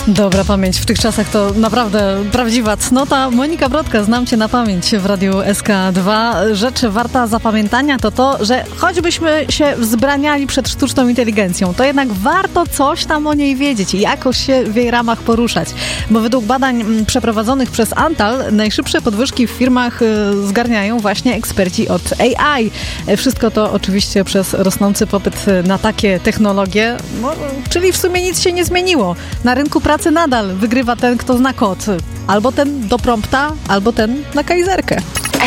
Dobra pamięć w tych czasach to naprawdę prawdziwa cnota. Monika Brodka, znam Cię na pamięć w Radiu SK2. Rzecz warta zapamiętania to, że choćbyśmy się wzbraniali przed sztuczną inteligencją, to jednak warto coś tam o niej wiedzieć i jakoś się w jej ramach poruszać. Bo według badań przeprowadzonych przez Antal najszybsze podwyżki w firmach zgarniają właśnie eksperci od AI. Wszystko to oczywiście przez rosnący popyt na takie technologie, czyli w sumie nic się nie zmieniło. Na rynku pracy nadal wygrywa ten, kto zna kod. Albo ten do prompta, albo ten na kajzerkę.